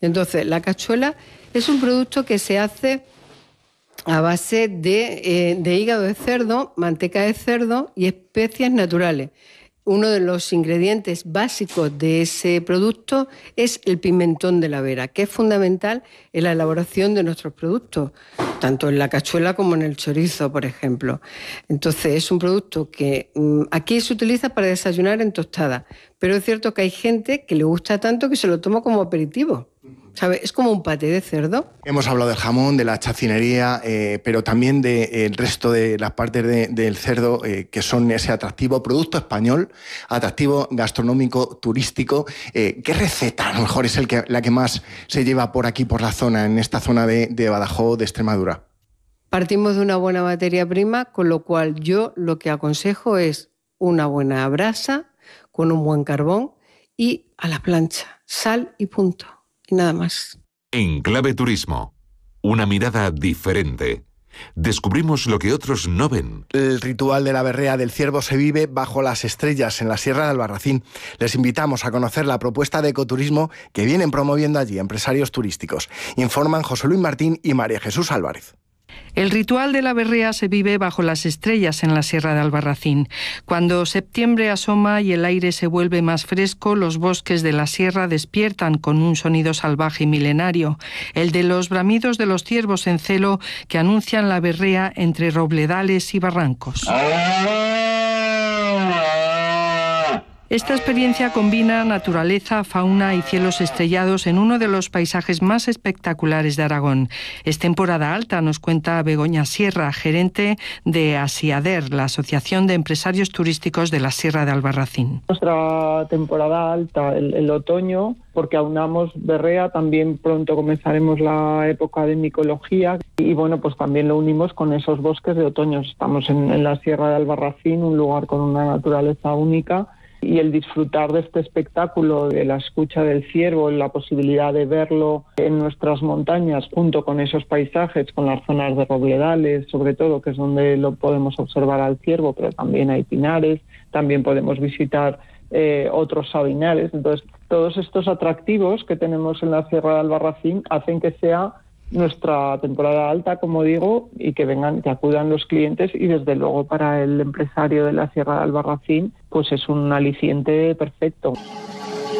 Entonces, la cazuela es un producto que se hace a base de hígado de cerdo, manteca de cerdo y especias naturales. Uno de los ingredientes básicos de ese producto es el pimentón de la Vera, que es fundamental en la elaboración de nuestros productos, tanto en la cazuela como en el chorizo, por ejemplo. Entonces, es un producto que aquí se utiliza para desayunar en tostada, pero es cierto que hay gente que le gusta tanto que se lo toma como aperitivo. ¿Sabe? Es como un paté de cerdo. Hemos hablado del jamón, de la chacinería, pero también del resto de las partes del cerdo que son ese atractivo producto español, atractivo gastronómico, turístico. ¿Qué receta a lo mejor es la que más se lleva por aquí, por la zona, en esta zona de Badajoz, de Extremadura? Partimos de una buena materia prima, con lo cual yo lo que aconsejo es una buena brasa con un buen carbón y a la plancha, sal y punto. Y nada más. En Clave Turismo, una mirada diferente. Descubrimos lo que otros no ven. El ritual de la berrea del ciervo se vive bajo las estrellas en la Sierra de Albarracín. Les invitamos a conocer la propuesta de ecoturismo que vienen promoviendo allí empresarios turísticos. Informan José Luis Martín y María Jesús Álvarez. El ritual de la berrea se vive bajo las estrellas en la Sierra de Albarracín. Cuando septiembre asoma y el aire se vuelve más fresco, los bosques de la sierra despiertan con un sonido salvaje y milenario, el de los bramidos de los ciervos en celo que anuncian la berrea entre robledales y barrancos. Esta experiencia combina naturaleza, fauna y cielos estrellados en uno de los paisajes más espectaculares de Aragón. Es temporada alta, nos cuenta Begoña Sierra, gerente de Asiader, la Asociación de Empresarios Turísticos de la Sierra de Albarracín. Nuestra temporada alta, el otoño, porque aunamos berrea, también pronto comenzaremos la época de micología y bueno, pues también lo unimos con esos bosques de otoño. Estamos en la Sierra de Albarracín, un lugar con una naturaleza única. Y el disfrutar de este espectáculo, de la escucha del ciervo, la posibilidad de verlo en nuestras montañas, junto con esos paisajes, con las zonas de robledales, sobre todo, que es donde lo podemos observar al ciervo, pero también hay pinares, también podemos visitar otros sabinares. Entonces, todos estos atractivos que tenemos en la Sierra de Albarracín hacen que sea nuestra temporada alta, como digo, y que acudan los clientes, y desde luego para el empresario de la Sierra de Albarracín pues es un aliciente perfecto.